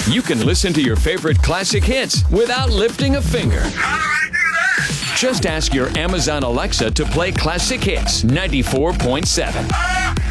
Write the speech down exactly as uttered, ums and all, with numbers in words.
You can listen to your favorite classic hits without lifting a finger. How do I do that? Just ask your Amazon Alexa to play Classic Hits ninety-four point seven. Uh,